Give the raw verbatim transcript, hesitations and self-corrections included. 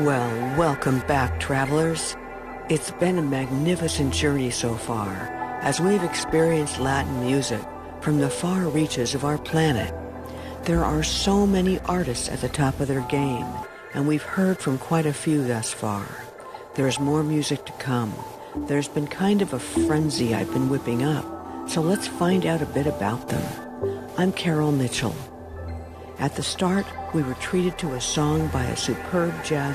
Well, welcome back, travelers. It's been a magnificent journey so far, as we've experienced Latin music from the far reaches of our planet. There are so many artists at the top of their game, and we've heard from quite a few thus far. There's more music to come. There's been kind of a frenzy I've been whipping up, so let's find out a bit about them. I'm Carol Mitchell. At the start, we were treated to a song by a superb jazz